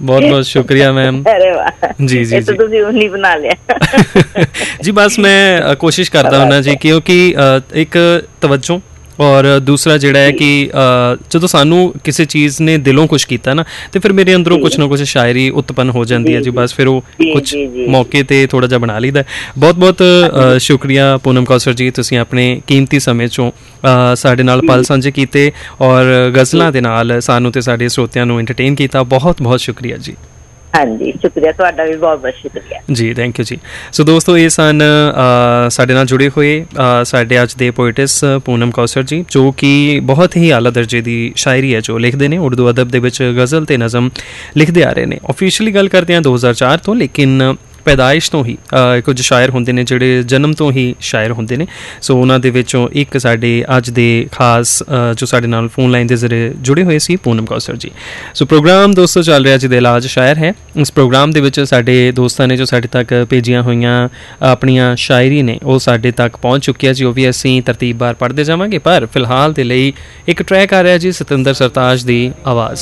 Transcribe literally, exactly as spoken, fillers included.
बहुत बहुत शुक्रिया मैम। अरे वाह जी जी तो तुसी उन्हीं बना लिया जी बस मैं कोशिश करता हूँ ना जी, क्योंकि एक तवज्जो और दूसरा जिहड़ा है कि जो सानू किसी चीज़ ने दिलों कुछ किया ना तो फिर मेरे अंदरों कुछ ना कुछ शायरी उत्पन्न हो जाती है जी, बस फिर वो कुछ मौके ते थोड़ा जिहा बना लीदा। बहुत बहुत शुक्रिया पूनम कौसर जी, तुसीं अपने कीमती समय चों साडे नाल पल सांझे कीते और गज़लां दे नाल सानू ते साडे श्रोतिਆਂ ਨੂੰ एंटरटेन किया। बहुत बहुत शुक्रिया जी। हाँ जी शुक्रिया, तुहाडा भी बहुत बहुत शुक्रिया जी, थैंक यू जी। सो दोस्तों ये सन साडे नाल जुड़े हुए साडे अज दे पोइटिस पूनम कौसर जी, जो कि बहुत ही आला दर्जे की शायरी है जो लिखते हैं उर्दू अदब दे विच गज़ल ते नज़म लिखते आ रहे हैं। ऑफिशियली गल करते हैं दो हज़ार चार तो, लेकिन पैदाइश तो ही कुछ शायर होंदे ने जिहड़े जन्म तो ही शायर होंदे ने। सो उन्हां दे विचों एक साडे अज दे खास जो साडे नाल फोन लाइन दे जरिए जुड़े हुए सी पूनम कौसर जी। सो प्रोग्राम दोस्तों चल रहा जी दिल आज शायर है। इस प्रोग्राम दे विच साडे दोस्तां ने जो साडे तक भेजियां होईयां अपनियां शायरी ने वो साडे तक पहुँच चुकी है जी। वो भी असीं तरतीब बार पढ़ते जावांगे, पर फिलहाल दे लई एक ट्रैक आ रहा जी सतिंदर सरताज दी आवाज़।